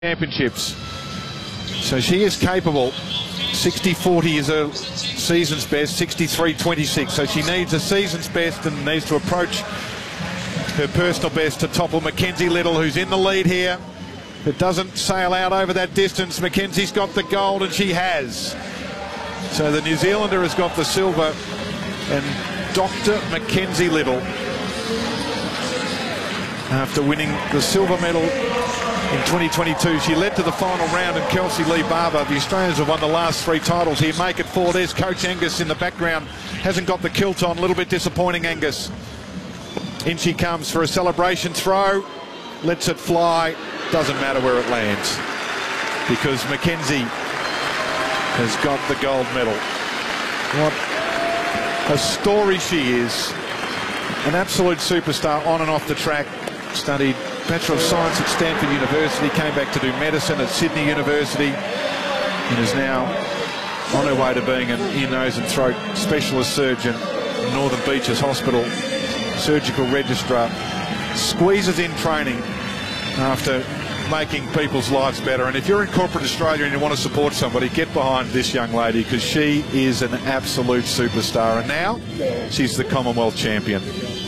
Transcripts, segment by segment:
Championships. So she is capable. 60-40 is her season's best, 63-26. So she needs a season's best and needs to approach her personal best to topple Mackenzie Little, who's in the lead here. If it doesn't sail out over that distance, Mackenzie's got the gold, and she has. So the New Zealander has got the silver, and Dr. Mackenzie Little, after winning the silver medal in 2022, she led to the final round, and Kelsey Lee Barber, the Australians have won the last 3 titles here. Make it 4. There's Coach Angus in the background. Hasn't got the kilt on. A little bit disappointing, Angus. In she comes for a celebration throw. Lets it fly. Doesn't matter where it lands, because Mackenzie has got the gold medal. What a story she is. An absolute superstar on and off the track. Studied Bachelor of Science at Stanford University, came back to do medicine at Sydney University, and is now on her way to being an ear, nose and throat specialist surgeon at Northern Beaches Hospital, surgical registrar. Squeezes in training after making people's lives better. And if you're in corporate Australia and you want to support somebody, get behind this young lady, because she is an absolute superstar. And now she's the Commonwealth champion.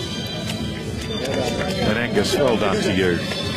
And Angus, well done to you.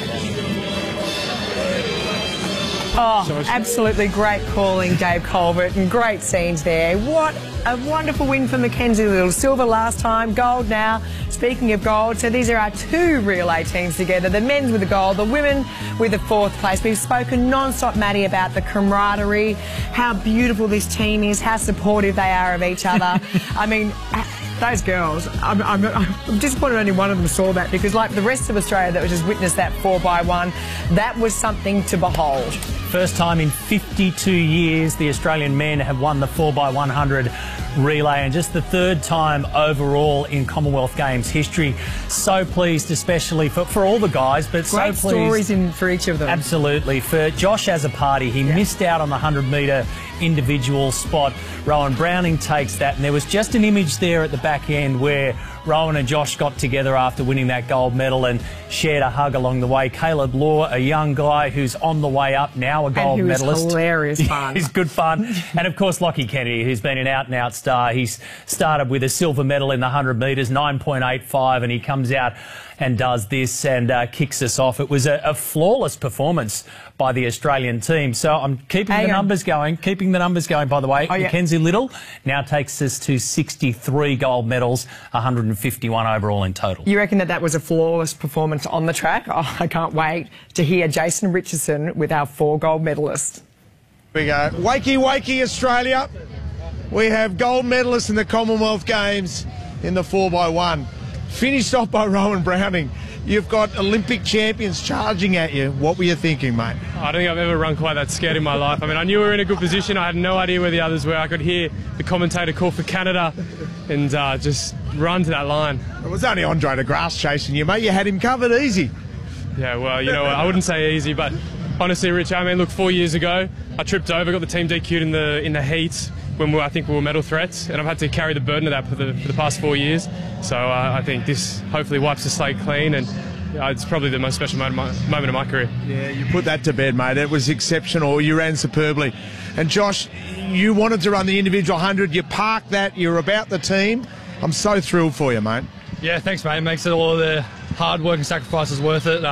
Oh, absolutely great calling, Dave Colbert, and great scenes there. What a wonderful win for Mackenzie Little. Silver last time, gold now. Speaking of gold, so these are our 2 relay teams together. The men's with the gold, the women with the 4th place. We've spoken non-stop, Maddie, about the camaraderie, how beautiful this team is, how supportive they are of each other. I mean, those girls, I'm disappointed only one of them saw that, because like the rest of Australia that just witnessed that 4x1, that was something to behold. First time in 52 years the Australian men have won the 4x100 relay, and just the 3rd time overall in Commonwealth Games history. So pleased, especially for all the guys, but great so pleased stories for each of them. Absolutely. For Josh as a party, he missed out on the 100-metre individual spot. Rowan Browning takes that, and there was just an image there at the back end where Rowan and Josh got together after winning that gold medal and shared a hug along the way. Caleb Law, a young guy who's on the way up, now a gold medalist. Hilarious fun. He's good fun. And of course Lockie Kennedy, who's been an out-and-out star. He's started with a silver medal in the 100 metres, 9.85, and he comes out and does this and kicks us off. It was a flawless performance by the Australian team. So I'm keeping the numbers going, by the way. Mackenzie Little now takes us to 63 gold medals, 151 overall in total. You reckon that was a flawless performance on the track? Oh, I can't wait to hear Jason Richardson with our 4 gold medalists. Here we go. Wakey, wakey, Australia. We have gold medalists in the Commonwealth Games in the 4x1. Finished off by Rowan Browning. You've got Olympic champions charging at you. What were you thinking, mate? I don't think I've ever run quite that scared in my life. I mean, I knew we were in a good position. I had no idea where the others were. I could hear the commentator call for Canada and just run to that line. It was only Andre de Grasse chasing you, mate. You had him covered easy. Yeah, well, you know what? I wouldn't say easy, but honestly, Rich, I mean, look, 4 years ago, I tripped over, got the team DQ'd in the heat when I think we were medal threats, and I've had to carry the burden of that for the past 4 years. So I think this hopefully wipes the slate clean, and it's probably the most special moment of my career. Yeah, you put that to bed, mate. It was exceptional. You ran superbly. And Josh, you wanted to run the individual 100. You parked that. You're about the team. I'm so thrilled for you, mate. Yeah, thanks, mate. It makes it all of the hard work and sacrifices worth it.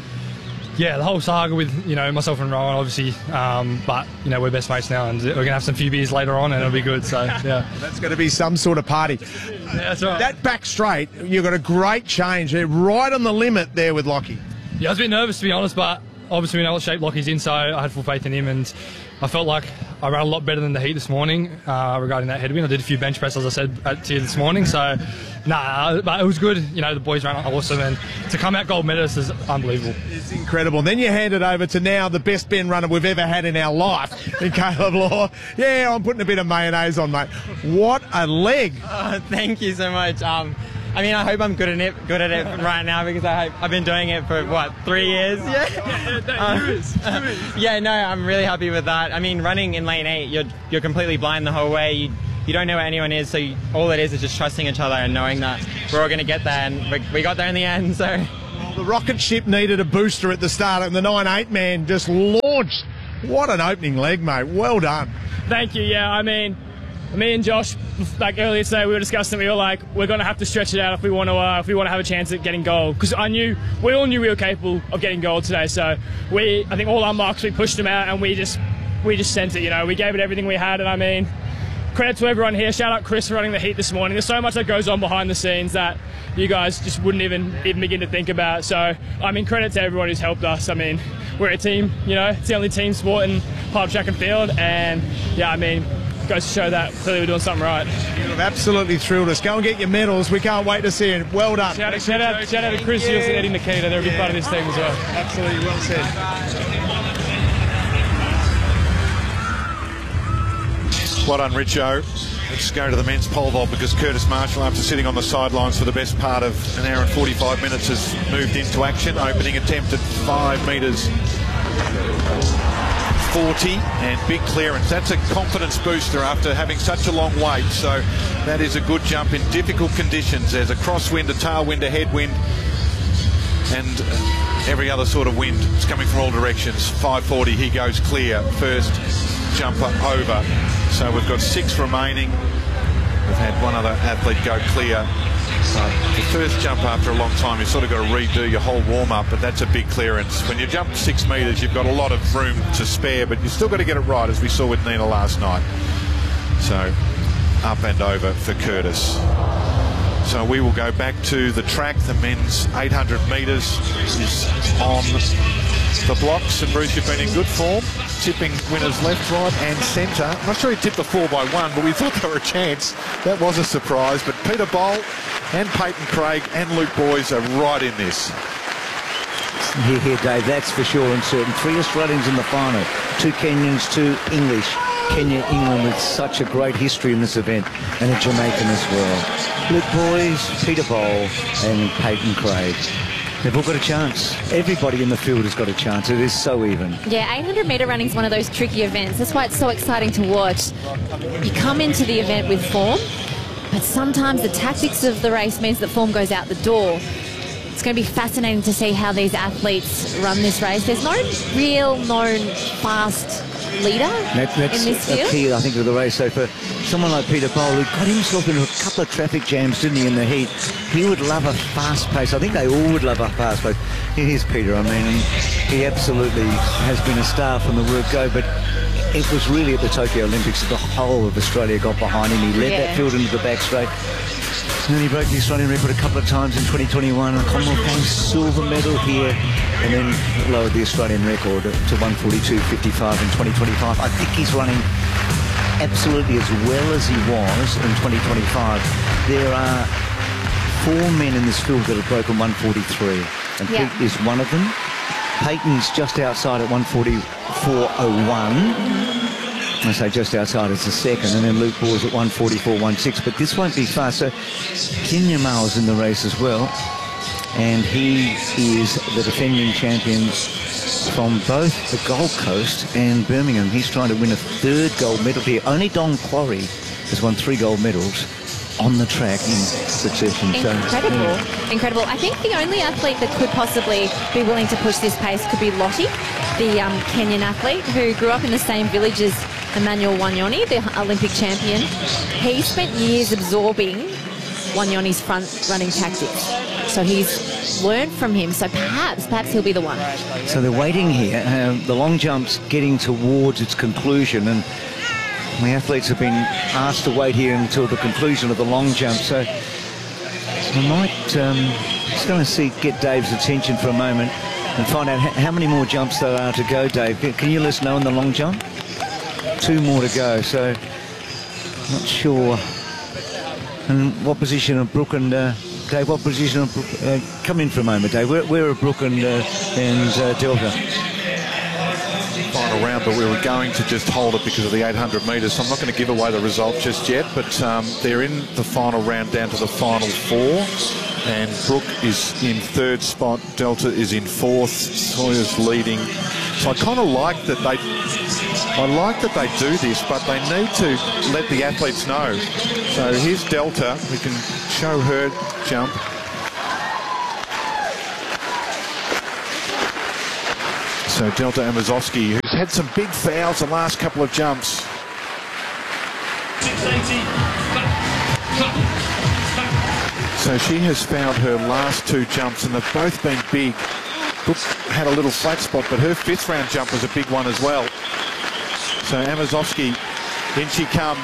Yeah, the whole saga with, myself and Rowan, obviously, but, we're best mates now, and we're going to have some few beers later on, and it'll be good, so, yeah. That's going to be some sort of party. Yeah, that's right. That back straight, you've got a great change. They're right on the limit there with Lockie. Yeah, I was a bit nervous, to be honest, but obviously we know what shape Lockie's in, so I had full faith in him, and I felt like I ran a lot better than the heat this morning regarding that headwind. I did a few bench press, as I said to you this morning, so but it was good. The boys ran awesome, and to come out gold medalist is unbelievable. It's incredible. Then you hand it over to now the best Ben runner we've ever had in our life, in Caleb Law. Yeah, I'm putting a bit of mayonnaise on, mate. What a leg. Thank you so much. I mean, I hope I'm good at it right now, because I've been doing it for, 3 years? Yeah, no, I'm really happy with that. I mean, running in lane 8, you're completely blind the whole way. You don't know where anyone is, so all it is just trusting each other and knowing that we're all going to get there, and we got there in the end, so... Well, The rocket ship needed a booster at the start, and the 9-8 man just launched. What an opening leg, mate. Well done. Thank you. Yeah, I mean, me and Josh, like earlier today, we were discussing. We were like, we're going to have to stretch it out if we want to have a chance at getting gold. Because we all knew we were capable of getting gold today. So I think all our marks, we pushed them out, and we just sent it. You know, we gave it everything we had, and I mean, credit to everyone here. Shout out Chris for running the heat this morning. There's so much that goes on behind the scenes that you guys just wouldn't even begin to think about. So, I mean, credit to everyone who's helped us. I mean, we're a team, you know, it's the only team sport in part of track and field. And, yeah, I mean, it goes to show that clearly we're doing something right. You've absolutely thrilled us. Go and get your medals. We can't wait to see it. Well done. Shout out to Chris Hughes and Eddie Nikita. They're a big part of this team as well. Absolutely, well said. Well done, Richo. Let's go to the men's pole vault because Curtis Marshall, after sitting on the sidelines for the best part of an hour and 45 minutes, has moved into action. Opening attempt at 5 metres 40 and big clearance. That's a confidence booster after having such a long wait. So that is a good jump in difficult conditions. There's a crosswind, a tailwind, a headwind, and every other sort of wind. It's coming from all directions. 540, he goes clear. First jumper over. So we've got 6 remaining. We've had one other athlete go clear. The first jump after a long time, you've sort of got to redo your whole warm-up, but that's a big clearance. When you jump 6 metres, you've got a lot of room to spare, but you've still got to get it right, as we saw with Nina last night. So up and over for Curtis. So we will go back to the track. The men's 800 metres is on the blocks, and Bruce, you've been in good form, tipping winners left, right and centre. I'm not sure he tipped the 4x1, but we thought there were a chance. That was a surprise, but Peter Bowl and Peyton Craig and Luke Boys are right in this. Here, Dave, that's for sure and certain. 3 Australians in the final, 2 Kenyans, 2 English. Kenya, England with such a great history in this event, and a Jamaican as well. Luke Boys, Peter Bowl and Peyton Craig. They've all got a chance. Everybody in the field has got a chance. It is so even. Yeah, 800 metre running is one of those tricky events. That's why it's so exciting to watch. You come into the event with form, but sometimes the tactics of the race means that form goes out the door. It's going to be fascinating to see how these athletes run this race. There's no real known fast leader that's in this field. That's key, I think, of the race. So for someone like Peter Bowl, who got himself into a couple of traffic jams, didn't he, in the heat, he would love a fast pace. I think they all would love a fast pace. Here's Peter, I mean, he absolutely has been a star from the word go, but it was really at the Tokyo Olympics that the whole of Australia got behind him. He led that field into the back straight. And then he broke the Australian record a couple of times in 2021, a Commonwealth Games silver medal here, and then lowered the Australian record to 142.55 in 2025. I think he's running absolutely as well as he was in 2025. There are 4 men in this field that have broken 143, and Pete is one of them. Peyton's just outside at 144.01. I say just outside as the second, and then Luke Boys at 144.16, but this won't be fast. So Kenya Mao's in the race as well, and he is the defending champion from both the Gold Coast and Birmingham. He's trying to win a 3rd gold medal here. Only Don Quarry has won 3 gold medals on the track in succession. Incredible. Incredible. I think the only athlete that could possibly be willing to push this pace could be Lottie, the Kenyan athlete who grew up in the same village as Emmanuel Wanyoni, the Olympic champion. He spent years absorbing Wanyoni's front running tactics. So he's learned from him. So perhaps he'll be the one. So they're waiting here. The long jump's getting towards its conclusion, and the athletes have been asked to wait here until the conclusion of the long jump. So I might just going to get Dave's attention for a moment and find out how many more jumps there are to go, Dave. Can you let us know in the long jump? 2 more to go, so not sure. And what position are Brooke and Dave? What position are Brooke? Come in for a moment, Dave. Where are Brooke and Delta? Final round, but we were going to just hold it because of the 800 metres, so I'm not going to give away the result just yet, but they're in the final round down to the final 4, and Brooke is in 3rd spot, Delta is in 4th, Sawyer's leading. So I kind of like that they do this, but they need to let the athletes know. So here's Delta. We can show her jump. So Delta Amazovsky, who's had some big fouls the last couple of jumps. So she has fouled her last 2 jumps, and they've both been big. Brooke had a little flat spot, but her 5th round jump was a big one as well. So Amazovsky, in she comes.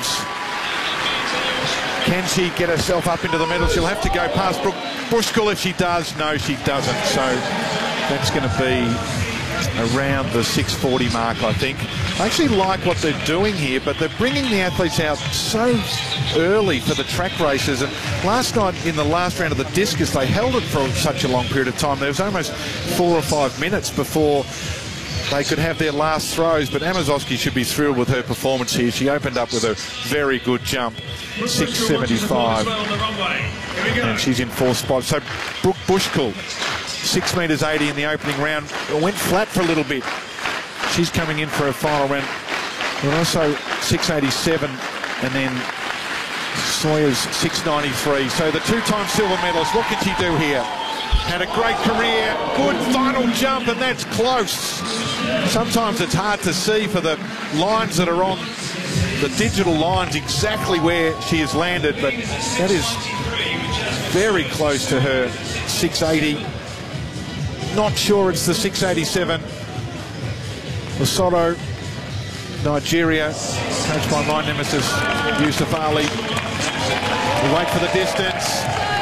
Can she get herself up into the medal? She'll have to go past Brooke Bushkull if she does. No, she doesn't. So that's going to be around the 6:40 mark, I think. I actually like what they're doing here, but they're bringing the athletes out so early for the track races. And last night in the last round of the discus, they held it for such a long period of time. There was almost 4 or 5 minutes before they could have their last throws. But Amazovsky should be thrilled with her performance here. She opened up with a very good jump, 6.75, and she's in 4th spot. So Brooke Bushkull, 6 metres 80 in the opening round, went flat for a little bit. She's coming in for a final round, but also 6.87, and then Sawyer's 6.93. So the 2-time silver medalist, what can she do here? Had a great career, good final jump, and that's close. Sometimes it's hard to see for the lines that are on the digital lines exactly where she has landed, but that is very close to her 6.80. Not sure it's the 6.87. Lesotho, Nigeria, coached by my nemesis, Yusuf Ali. We'll wait for the distance.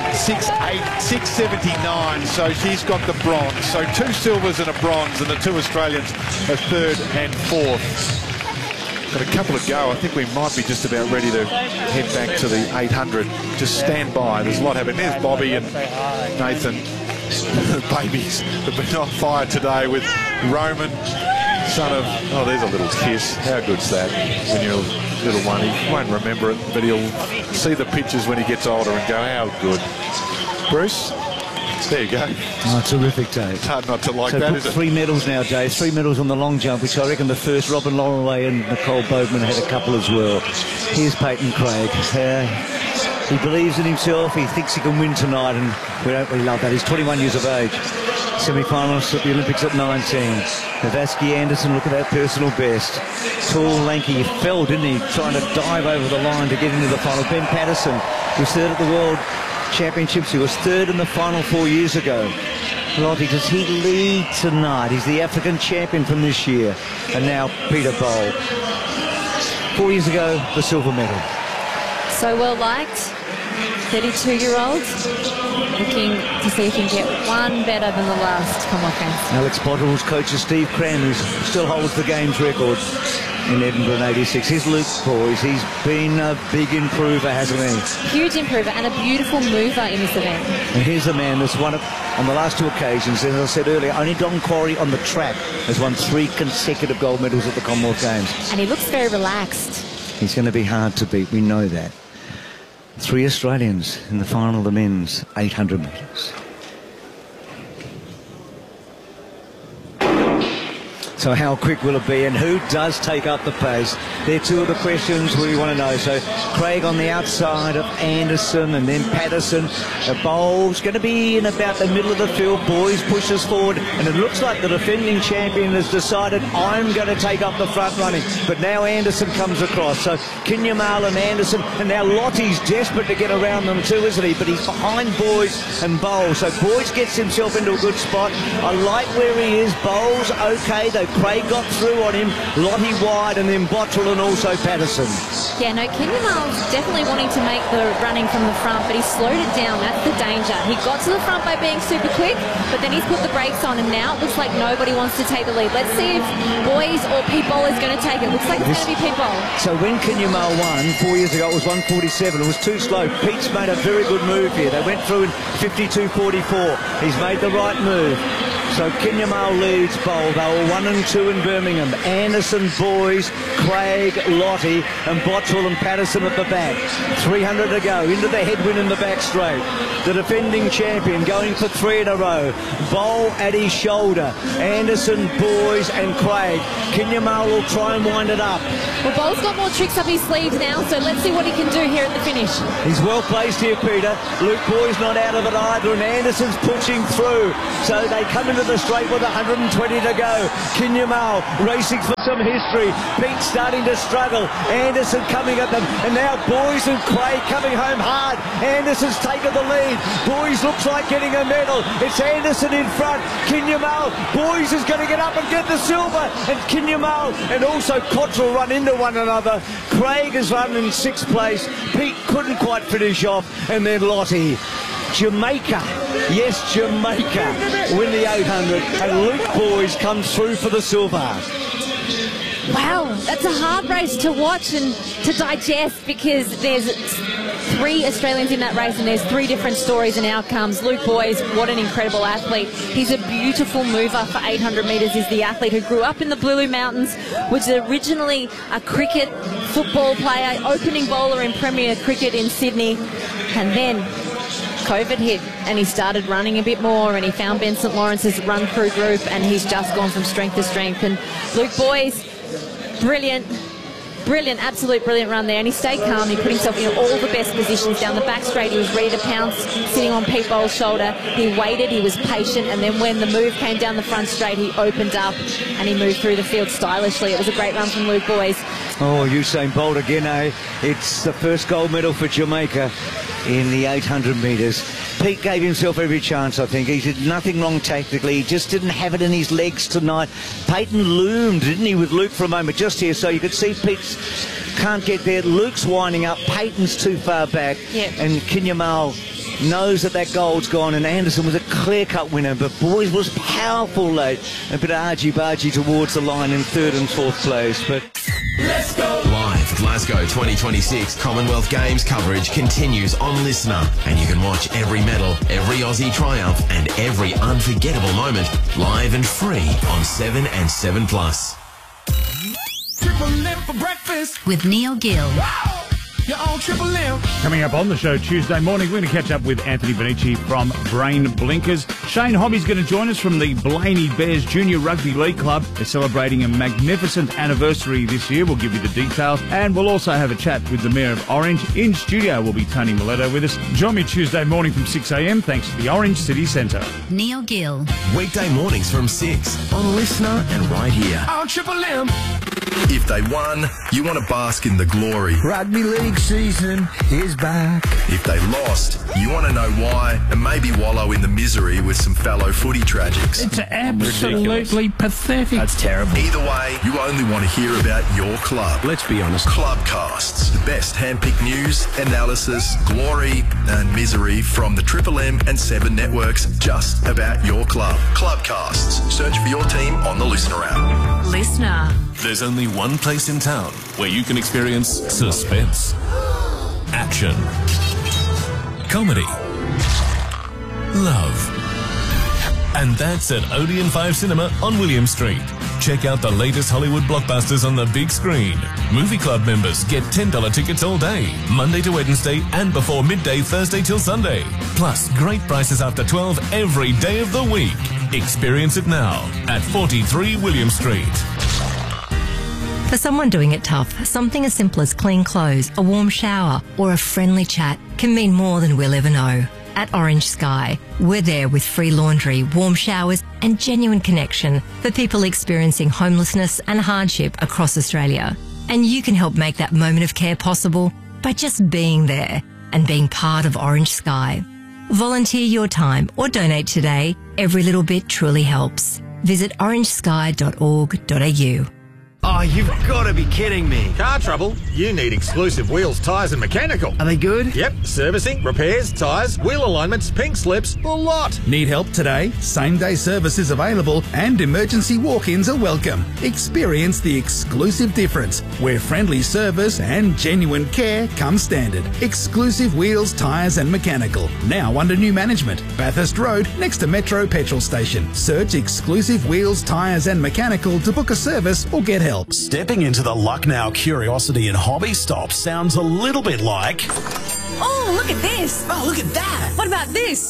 6.79, so she's got the bronze. So 2 silvers and a bronze, and the 2 Australians are 3rd and 4th. Got a couple to go. I think we might be just about ready to head back to the 800. Just stand by. There's a lot happening. There's Bobby and Nathan. The babies have been on fire today with Roman, son of... Oh, there's a little kiss. How good's that? When you're a little one, he won't remember it, but he'll see the pictures when he gets older and go, how good. Bruce, there you go. Oh, terrific, Dave. It's hard not to like so that, is it? 3 medals now, Dave. 3 medals on the long jump, which I reckon the first Robin Lorelei and Nicole Bodeman had a couple as well. Here's Peyton Craig. He believes in himself. He thinks he can win tonight, and we don't really love that. He's 21 years of age. Semi-finalist at the Olympics at 19. Navaski Anderson, look at that personal best. Tall, lanky. He fell, didn't he? Trying to dive over the line to get into the final. Ben Patterson was 3rd at the World Championships. He was 3rd in the final 4 years ago. Lottie, does he lead tonight? He's the African champion from this year. And now Peter Bowl. 4 years ago, the silver medal. So well liked. 32-year-old, looking to see if he can get one better than the last Commonwealth Games. Alex Bottles coaches Steve Cran, who still holds the games record in Edinburgh in 86. Here's Luke Boys. He's been a big improver, hasn't he? Huge improver and a beautiful mover in this event. And here's a man that's won it on the last 2 occasions. As I said earlier, only Don Quarry on the track has won 3 consecutive gold medals at the Commonwealth Games. And he looks very relaxed. He's going to be hard to beat, we know that. 3 Australians in the final of the men's 800 metres. So how quick will it be, and who does take up the pace? They're 2 of the questions we want to know. So Craig on the outside of Anderson, and then Patterson. The bowl's going to be in about the middle of the field. Boys pushes forward, and it looks like the defending champion has decided, I'm going to take up the front running. But now Anderson comes across. So Kinyamal and Anderson, and now Lottie's desperate to get around them too, isn't he? But he's behind Boys and Bowles. So Boys gets himself into a good spot. I like where he is. Bowles okay, though. Craig got through on him. Lottie wide, and then Bottrell and also Patterson. Yeah, no, Kinyamal's definitely wanting to make the running from the front, but he slowed it down. That's the danger. He got to the front by being super quick, but then he's put the brakes on, and now it looks like nobody wants to take the lead. Let's see if Boys or Pete Bowl is going to take it. Looks like it's going to be Pete Bowl. So when Kinyamal won 4 years ago, it was 147. It was too slow. Pete's made a very good move here. They went through in 52.44. He's made the right move. So Kinyamal leads Bowl. They were 1 and 2 in Birmingham. Anderson, Boys, Craig, Lottie, and Bottrell and Patterson at the back. 300 to go. Into the headwind in the back straight. The defending champion going for 3 in a row. Bowl at his shoulder. Anderson, Boys, and Craig. Kinyamal will try and wind it up. Well, Bowles got more tricks up his sleeves now, so let's see what he can do here at the finish. He's well placed here, Peter. Luke Boy's not out of it either, and Anderson's pushing through. So they come into the straight with 120 to go. Kinyamal racing for some history. Pete starting to struggle. Anderson coming at them, and now Boys and Craig coming home hard. Anderson's taken the lead. Boys looks like getting a medal. It's Anderson in front. Kinyamal. Boys is going to get up and get the silver, and Kinyamal and also Cottrell run into one another. Craig has run in 6th place. Pete couldn't quite finish off, and then Lottie. Jamaica, yes, Jamaica win the 800, and Luke Boys comes through for the silver. Wow, that's a hard race to watch and to digest, because there's 3 Australians in that race and there's 3 different stories and outcomes. Luke Boys, what an incredible athlete. He's a beautiful mover for 800 metres. He's the athlete who grew up in the Blue Mountains, was originally a cricket football player, opening bowler in Premier Cricket in Sydney, and then COVID hit and he started running a bit more, and he found Ben St Lawrence's run crew group, and he's just gone from strength to strength. And Luke Boys, brilliant, absolute brilliant run there, and he stayed calm. He put himself in all the best positions. Down the back straight, he was ready to pounce, sitting on Pete Bowles' shoulder. He waited, he was patient, and then when the move came down the front straight, he opened up and he moved through the field stylishly. It was a great run from Luke Boys. Oh, Usain Bolt again, eh? It's the first gold medal for Jamaica in the 800 metres. Pete gave himself every chance, I think. He did nothing wrong tactically. He just didn't have it in his legs tonight. Peyton loomed, didn't he, with Luke for a moment just here, so you could see Pete's can't get there. Luke's winding up. Peyton's too far back. Yep. And Kinyamal knows that gold's gone, and Anderson was a clear-cut winner, but Boys was powerful late. A bit of argy-bargy towards the line in 3rd and 4th place, but... Let's go! Live Glasgow 2026 Commonwealth Games coverage continues on Listener, and you can watch every medal, every Aussie triumph and every unforgettable moment live and free on 7 and 7 Plus. Triple M for breakfast with Neil Gill. Wow. You're on Triple M. Coming up on the show Tuesday morning, we're going to catch up with Anthony Bonici from Brain Blinkers. Shane Hobby's going to join us from the Blaney Bears Junior Rugby League Club. They're celebrating a magnificent anniversary this year. We'll give you the details. And we'll also have a chat with the Mayor of Orange. In studio will be Tony Miletto with us. Join me Tuesday morning from 6 a.m. thanks to the Orange City Centre. Neil Gill. Weekday mornings from 6 on Listener and right here on Triple M. If they won, you want to bask in the glory. Rugby league season is back. If they lost, you want to know why and maybe wallow in the misery with some fellow footy tragics. It's absolutely pathetic. That's terrible. Either way, you only want to hear about your club. Let's be honest. Clubcasts, the best hand-picked news, analysis, glory and misery from the Triple M and 7 networks just about your club. Clubcasts. Search for your team on the Listener app. Listener. There's only one place in town where you can experience suspense, action, comedy, love. And that's at Odeon 5 Cinema on William Street. Check out the latest Hollywood blockbusters on the big screen. Movie Club members get $10 tickets all day, Monday to Wednesday and before midday Thursday till Sunday. Plus great prices after 12 every day of the week. Experience it now at 43 William Street. For someone doing it tough, something as simple as clean clothes, a warm shower, or a friendly chat can mean more than we'll ever know. At Orange Sky, we're there with free laundry, warm showers, and genuine connection for people experiencing homelessness and hardship across Australia. And you can help make that moment of care possible by just being there and being part of Orange Sky. Volunteer your time or donate today. Every little bit truly helps. Visit orangesky.org.au. Oh, you've got to be kidding me. Car trouble? You need Exclusive Wheels, Tyres and Mechanical. Are they good? Yep. Servicing, repairs, tyres, wheel alignments, pink slips, the lot. Need help today? Same-day service is available and emergency walk-ins are welcome. Experience the exclusive difference where friendly service and genuine care come standard. Exclusive Wheels, Tyres and Mechanical. Now under new management. Bathurst Road next to Metro Petrol Station. Search Exclusive Wheels, Tyres and Mechanical to book a service or get help. Stepping into the Lucknow Curiosity and Hobby Stop sounds a little bit like... Oh, look at this. Oh, look at that. What about this?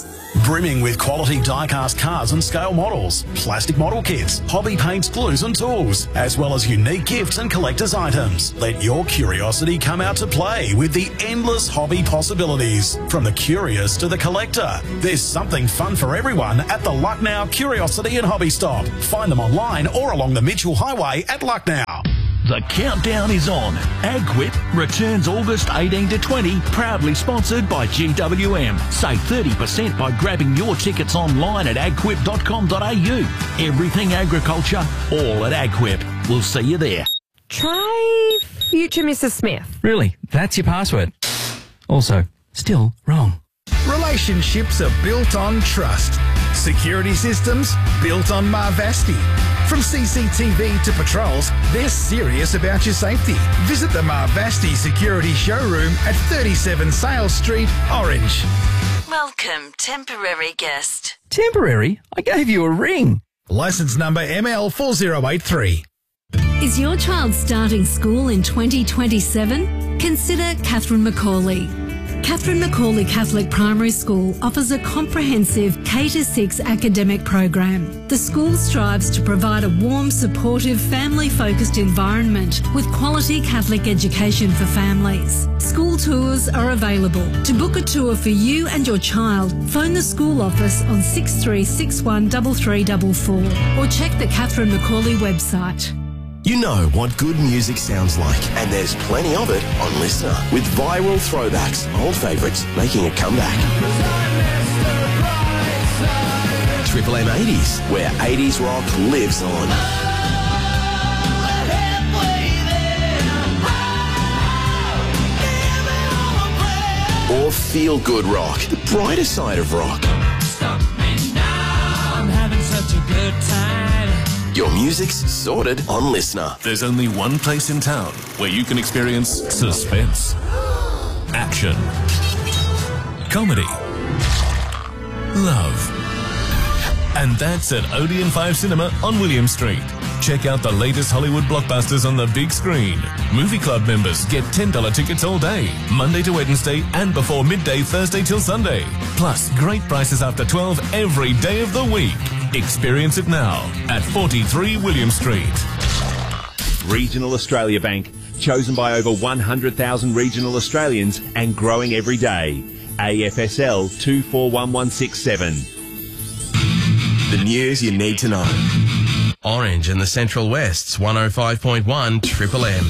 Brimming with quality die-cast cars and scale models, plastic model kits, hobby paints, glues and tools, as well as unique gifts and collector's items. Let your curiosity come out to play with the endless hobby possibilities. From the curious to the collector, there's something fun for everyone at the Lucknow Curiosity and Hobby Stop. Find them online or along the Mitchell Highway at Lucknow. The countdown is on. AgQuip returns August 18 to 20, proudly sponsored by GWM. Save 30% by grabbing your tickets online at agquip.com.au. Everything agriculture, all at AgQuip. We'll see you there. Try future Mrs. Smith. Really? That's your password? Also, still wrong. Relationships are built on trust. Security systems built on Marvasti. From CCTV to patrols, they're serious about your safety. Visit the Marvasti Security Showroom at 37 Sales Street, Orange. Welcome, temporary guest. Temporary? I gave you a ring. Licence number ML4083. Is your child starting school in 2027? Consider Catherine Macaulay. Catherine Macaulay Catholic Primary School offers a comprehensive K-6 academic program. The school strives to provide a warm, supportive, family-focused environment with quality Catholic education for families. School tours are available. To book a tour for you and your child, phone the school office on 6361 3344 or check the Catherine Macaulay website. You know what good music sounds like, and there's plenty of it on Listener, with viral throwbacks, old favourites making a comeback. Triple M 80s, where 80s rock lives on. Or feel good rock, the brighter side of rock. Stop me now, I'm having such a good time. Your music's sorted on Listener. There's only one place in town where you can experience suspense, action, comedy, love. And that's at Odeon 5 Cinema on William Street. Check out the latest Hollywood blockbusters on the big screen. Movie Club members get $10 tickets all day, Monday to Wednesday and before midday Thursday till Sunday. Plus great prices after 12 every day of the week. Experience it now at 43 William Street. Regional Australia Bank, chosen by over 100,000 regional Australians and growing every day. AFSL 241167. The news you need to know. Orange and the Central West's 105.1 Triple M.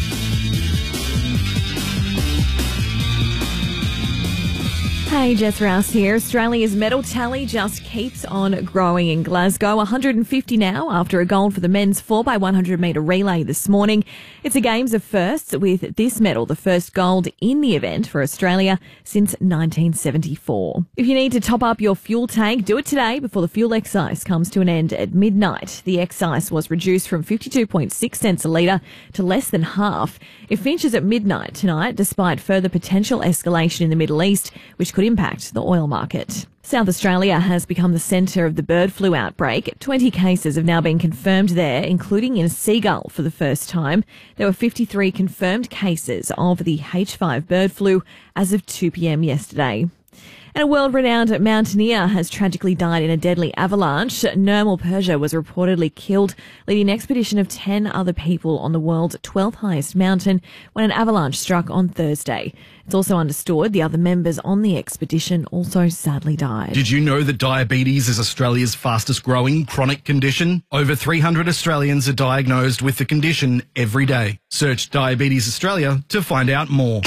Hey, Jess Rouse here. Australia's medal tally just keeps on growing in Glasgow. 150 now after a gold for the men's 4x100 metre relay this morning. It's a Games of firsts with this medal, the first gold in the event for Australia since 1974. If you need to top up your fuel tank, do it today before the fuel excise comes to an end at midnight. The excise was reduced from 52.6 cents a litre to less than half. It finishes at midnight tonight despite further potential escalation in the Middle East, which could impact the oil market. South Australia has become the centre of the bird flu outbreak. 20 cases have now been confirmed there, including in a seagull for the first time. There were 53 confirmed cases of the H5 bird flu as of 2 p.m. yesterday. And a world-renowned mountaineer has tragically died in a deadly avalanche. Nirmal Persia was reportedly killed, leading an expedition of 10 other people on the world's 12th highest mountain when an avalanche struck on Thursday. It's also understood the other members on the expedition also sadly died. Did you know that diabetes is Australia's fastest growing chronic condition? Over 300 Australians are diagnosed with the condition every day. Search Diabetes Australia to find out more.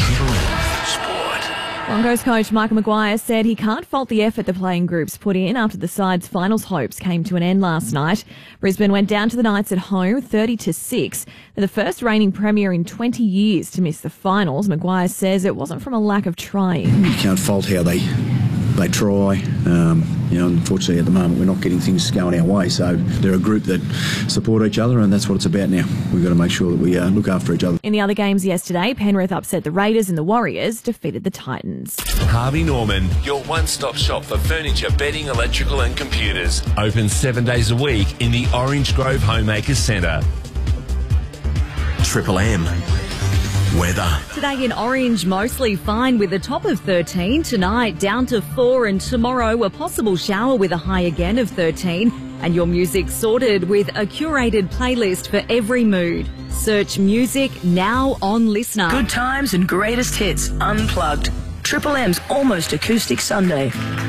Broncos coach Michael Maguire said he can't fault the effort the playing groups put in after the side's finals hopes came to an end last night. Brisbane went down to the Knights at home 30-6. They're the first reigning premier in 20 years to miss the finals. Maguire says it wasn't from a lack of trying. You can't fault how they try. Unfortunately at the moment we're not getting things going our way, so they're a group that support each other and that's what it's about now. We've got to make sure that we look after each other. In the other games yesterday, Penrith upset the Raiders and the Warriors defeated the Titans. Harvey Norman, Your one-stop shop for furniture, bedding, electrical and computers. open 7 days a week in the Orange Grove Homemakers Centre. Triple M. Weather. Today in Orange, mostly fine with a top of 13. Tonight, down to 4, and tomorrow, a possible shower with a high again of 13. And your music sorted with a curated playlist for every mood. Search music now on Listener. Good times and greatest hits, unplugged. Triple M's Almost Acoustic Sunday.